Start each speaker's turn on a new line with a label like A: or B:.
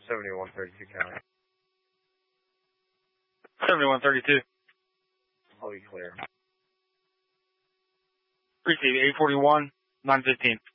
A: 7132 County.
B: 7132.
A: All be clear.
B: Receive 841, 915.